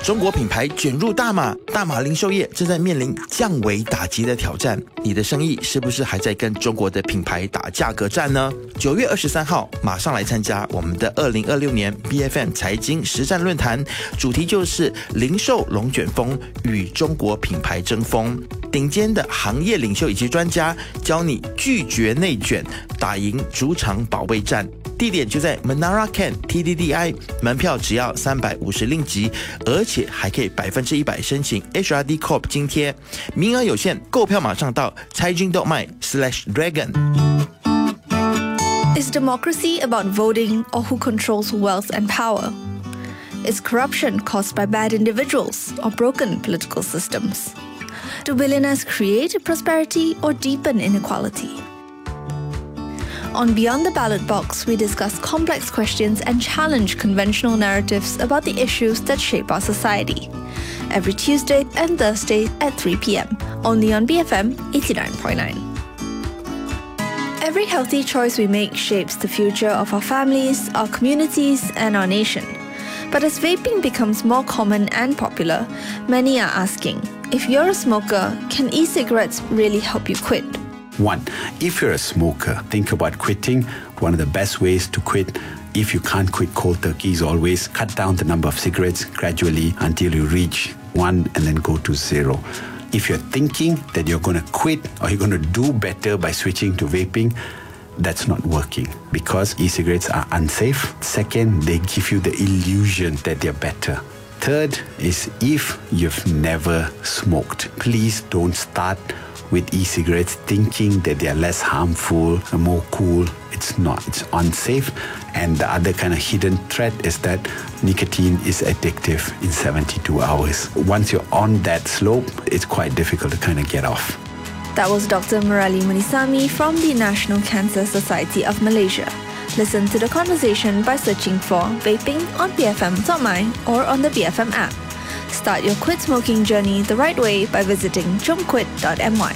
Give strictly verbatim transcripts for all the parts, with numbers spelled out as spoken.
中国品牌卷入大马，大马零售业正在面临降维打击的挑战。你的生意是不是还在跟中国的品牌打价格战呢？九月二十三号，马上来参加我们的二零二六年 B F M 财经实战论坛，主题就是零售龙卷风与中国品牌争锋。顶尖的行业领袖以及专家教你拒绝内卷，打赢主场保卫战。地点就在 Menara Can T D D I， 门票只要三百五十令吉，而且还可以百分之一百申请 H R D Corp 津贴，名额有限，购票马上到财经动脉 slash dragon。 Is democracy about voting or who controls wealth and power? Is corruption caused by bad individuals or broken political systems? Do billionaires create prosperity or deepen inequality? On Beyond the Ballot Box, we discuss complex questions and challenge conventional narratives about the issues that shape our society. Every Tuesday and Thursday at three p.m. only on B F M eighty-nine point nine. Every healthy choice we make shapes the future of our families, our communities, and our nation. But as vaping becomes more common and popular, many are asking, if you're a smoker, can e-cigarettes really help you quit? One, if you're a smoker, think about quitting. One of the best ways to quit, if you can't quit cold turkey, is always cut down the number of cigarettes gradually until you reach one and then go to zero. If you're thinking that you're going to quit or you're going to do better by switching to vaping, that's not working because e-cigarettes are unsafe. Second, they give you the illusion that they're better. Third is if you've never smoked, please don't start with e-cigarettes thinking that they are less harmful and more cool. It's not. It's unsafe. And the other kind of hidden threat is that nicotine is addictive in seventy-two hours. Once you're on that slope, it's quite difficult to kind of get off. That was Doctor Murali Munisami from the National Cancer Society of Malaysia. Listen to the conversation by searching for Vaping on B F M dot my or on the B F M app. Start your quit smoking journey the right way by visiting jomquit dot m y.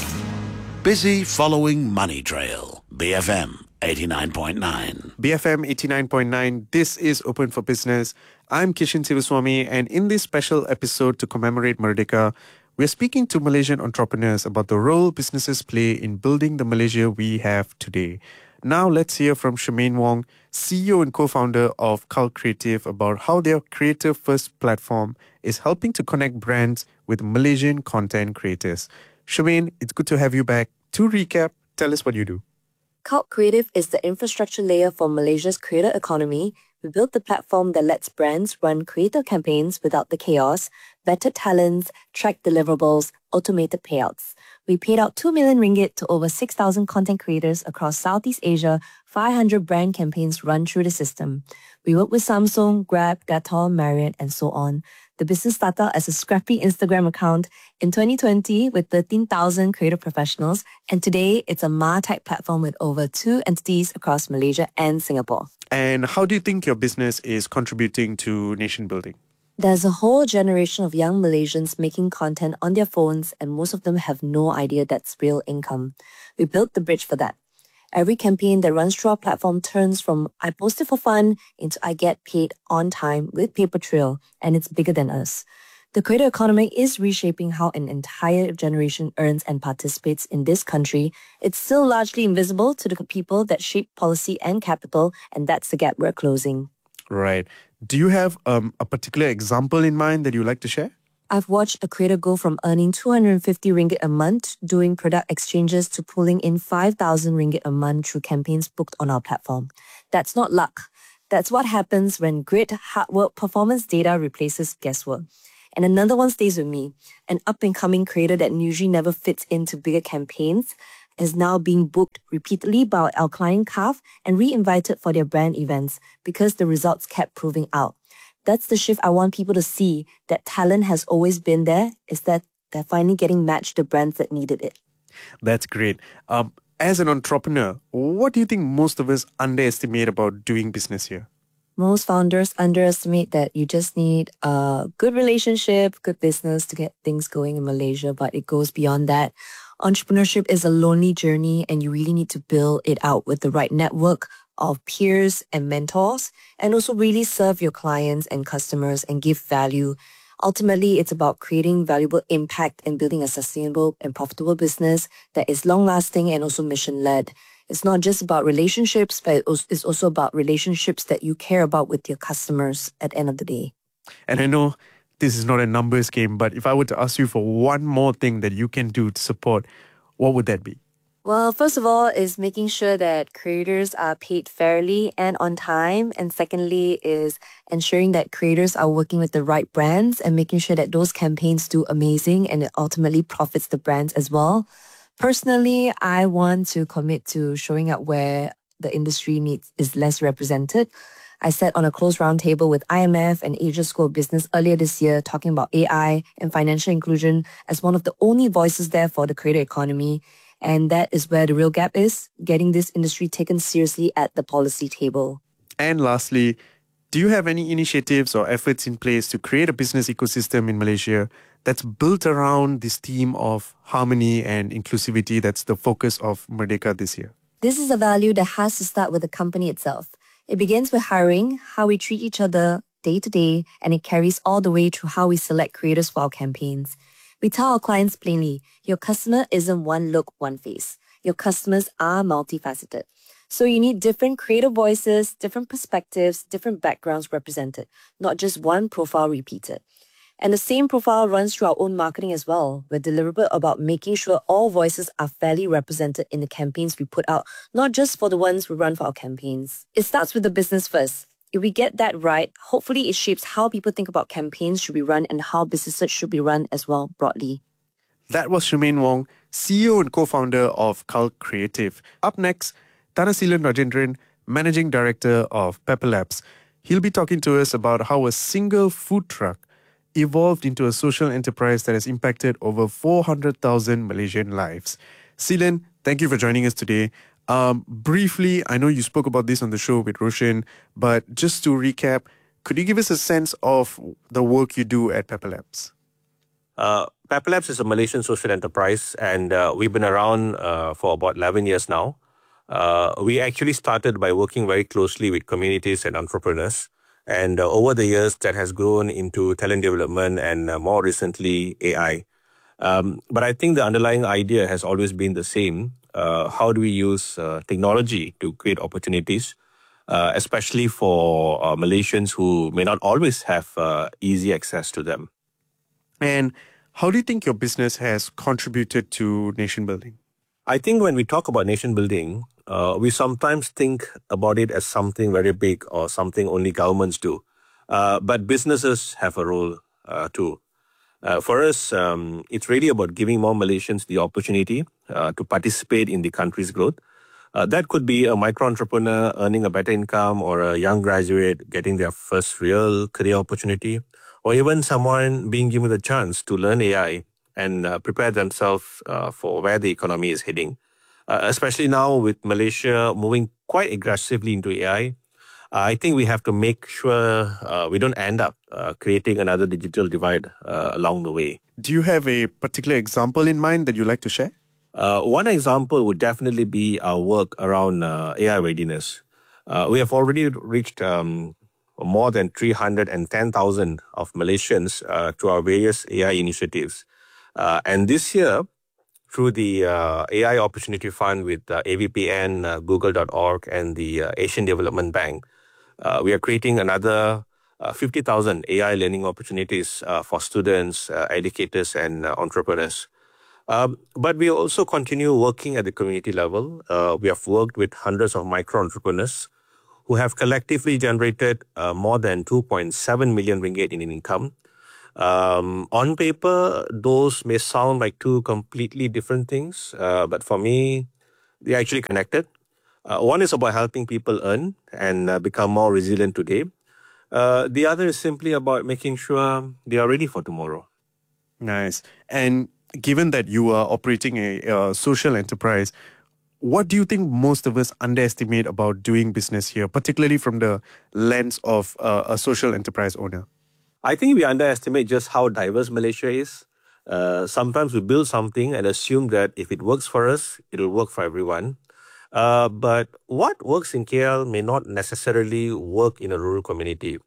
Busy following Money Trail. B F M eighty-nine point nine. B F M eighty-nine point nine, this is Open for Business. I'm Kishan Sivaswamy, and in this special episode to commemorate Merdeka, we're speaking to Malaysian entrepreneurs about the role businesses play in building the Malaysia we have today. Now let's hear from Charmaine Wong, C E O and co-founder of Cult Creative, about how their creative-first platform is helping to connect brands with Malaysian content creators. Charmaine, it's good to have you back. To recap, tell us what you do. Cult Creative is the infrastructure layer for Malaysia's creator economy. We built the platform that lets brands run creator campaigns without the chaos, vetted talents, track deliverables, automated payouts. We paid out two million ringgit to over six thousand content creators across Southeast Asia, five hundred brand campaigns run through the system. We work with Samsung, Grab, Gator, Marriott, and so on. The business started as a scrappy Instagram account in twenty twenty with thirteen thousand creative professionals, and today it's a MarTech platform with over two entities across Malaysia and Singapore. And how do you think your business is contributing to nation building? There's a whole generation of young Malaysians making content on their phones, and most of them have no idea that's real income. We built the bridge for that. Every campaign that runs through our platform turns from I post it for fun into I get paid on time with paper trail, and it's bigger than us. The creator economy is reshaping how an entire generation earns and participates in this country. It's still largely invisible to the people that shape policy and capital, and that's the gap we're closing. Right. Do you have um, a particular example in mind that you'd like to share? I've watched a creator go from earning two hundred fifty ringgit a month doing product exchanges to pulling in five thousand ringgit a month through campaigns booked on our platform. That's not luck. That's what happens when grit, hard work, performance data replaces guesswork. And another one stays with me. An up-and-coming creator that usually never fits into bigger campaigns is now being booked repeatedly by our client C A F and re-invited for their brand events because the results kept proving out. That's the shift I want people to see, that talent has always been there, is that they're finally getting matched the brands that needed it. That's great. Um, as an entrepreneur, what do you think most of us underestimate about doing business here? Most founders underestimate that you just need a good relationship, good business to get things going in Malaysia, but it goes beyond that. Entrepreneurship is a lonely journey, and you really need to build it out with the right network of peers and mentors, and also really serve your clients and customers and give value. Ultimately, it's about creating valuable impact and building a sustainable and profitable business that is long-lasting and also mission-led. It's not just about relationships, but it's also about relationships that you care about with your customers at the end of the day. And I know this is not a numbers game, but if I were to ask you for one more thing that you can do to support, what would that be? Well, first of all, is making sure that creators are paid fairly and on time. And secondly, is ensuring that creators are working with the right brands and making sure that those campaigns do amazing and it ultimately profits the brands as well. Personally, I want to commit to showing up where the industry needs is less represented. I sat on a close roundtable with I M F and Asia School of Business earlier this year talking about A I and financial inclusion as one of the only voices there for the creator economy. And that is where the real gap is, getting this industry taken seriously at the policy table. And lastly, do you have any initiatives or efforts in place to create a business ecosystem in Malaysia that's built around this theme of harmony and inclusivity that's the focus of Merdeka this year? This is a value that has to start with the company itself. It begins with hiring, how we treat each other day to day, and it carries all the way to how we select creators for our campaigns. We tell our clients plainly, your customer isn't one look, one face. Your customers are multifaceted. So you need different creative voices, different perspectives, different backgrounds represented, not just one profile repeated. And the same profile runs through our own marketing as well. We're deliberate about making sure all voices are fairly represented in the campaigns we put out, not just for the ones we run for our campaigns. It starts with the business first. If we get that right, hopefully it shapes how people think about campaigns should be run and how businesses should be run as well, broadly. That was Shumaine Wong, C E O and co-founder of Cult Creative. Up next, Thanasilan Rajendran, Managing Director of Pepper Labs. He'll be talking to us about how a single food truck evolved into a social enterprise that has impacted over four hundred thousand Malaysian lives. Silan, thank you for joining us today. Um, briefly, I know you spoke about this on the show with Roshan, but just to recap, could you give us a sense of the work you do at Pepper Labs? Uh, Pepper Labs is a Malaysian social enterprise, and uh, we've been around uh, for about eleven years now. Uh, we actually started by working very closely with communities and entrepreneurs. And uh, over the years, that has grown into talent development and uh, more recently, A I. Um, but I think the underlying idea has always been the same. Uh, how do we use uh, technology to create opportunities, uh, especially for uh, Malaysians who may not always have uh, easy access to them? And how do you think your business has contributed to nation building? I think when we talk about nation building, uh, we sometimes think about it as something very big or something only governments do. Uh, but businesses have a role uh, too. Uh, for us, um, it's really about giving more Malaysians the opportunity uh, to participate in the country's growth. Uh, that could be a micro-entrepreneur earning a better income, or a young graduate getting their first real career opportunity, or even someone being given the chance to learn A I and uh, prepare themselves uh, for where the economy is heading. Uh, especially now with Malaysia moving quite aggressively into A I, I think we have to make sure uh, we don't end up uh, creating another digital divide uh, along the way. Do you have a particular example in mind that you'd like to share? Uh, one example would definitely be our work around uh, A I readiness. Uh, we have already reached um, more than three hundred ten thousand of Malaysians uh, through our various A I initiatives. Uh, and this year, through the uh, A I Opportunity Fund with uh, A V P N, uh, Google dot org, and the uh, Asian Development Bank, uh, we are creating another uh, fifty thousand A I learning opportunities uh, for students, uh, educators, and uh, entrepreneurs. Um, but we also continue working at the community level. Uh, we have worked with hundreds of micro-entrepreneurs who have collectively generated uh, more than two point seven million ringgit in income. Um, on paper, those may sound like two completely different things, uh, but for me, they're actually connected. Uh, one is about helping people earn and uh, become more resilient today. Uh, the other is simply about making sure they are ready for tomorrow. Nice. And given that you are operating a, a social enterprise, what do you think most of us underestimate about doing business here, particularly from the lens of uh, a social enterprise owner? I think we underestimate just how diverse Malaysia is. Uh, sometimes we build something and assume that if it works for us, it'll work for everyone. Uh, but what works in K L may not necessarily work in a rural community.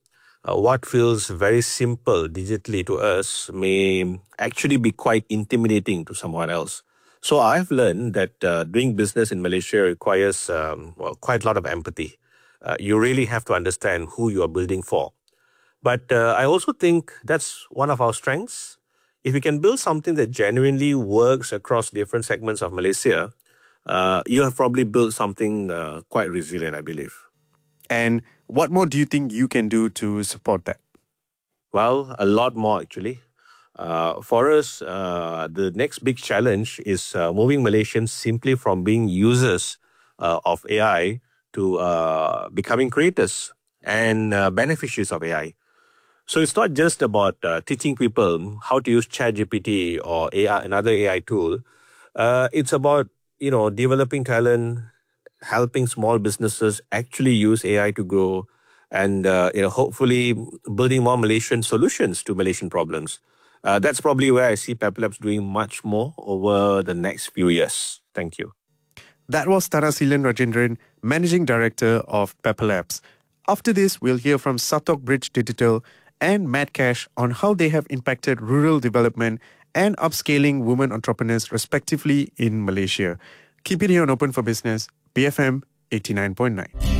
uh, what feels very simple digitally to us may actually be quite intimidating to someone else. So I've learned that uh, doing business in Malaysia requires um, well, quite a lot of empathy. Uh, you really have to understand who you are building for. But uh, I also think that's one of our strengths. If we can build something that genuinely works across different segments of Malaysia, uh, you have probably built something uh, quite resilient, I believe. And what more do you think you can do to support that? Well, a lot more actually. Uh, for us, uh, the next big challenge is uh, moving Malaysians simply from being users uh, of A I to uh, becoming creators and uh, beneficiaries of A I. So it's not just about uh, teaching people how to use ChatGPT or A I, another A I tool. Uh, it's about, you know, developing talent, helping small businesses actually use A I to grow, and uh, you know, hopefully building more Malaysian solutions to Malaysian problems. Uh, that's probably where I see Pepper Labs doing much more over the next few years. Thank you. That was Thanasilan Rajendran, Managing Director of Pepper Labs. After this, we'll hear from Satok Bridge Digital and Mad Cash on how they have impacted rural development and upscaling women entrepreneurs respectively in Malaysia. Keep it here on Open for Business, B F M eighty-nine point nine.